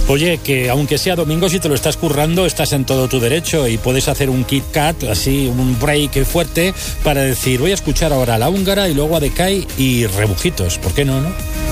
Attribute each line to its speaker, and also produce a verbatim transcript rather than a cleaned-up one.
Speaker 1: Oye, que aunque sea domingo, si te lo estás currando, estás en todo tu derecho y puedes hacer un Kit Kat, así, un break fuerte, para decir, voy a escuchar ahora a La Húngara y luego a Decay y Rebujitos. ¿Por qué no, no?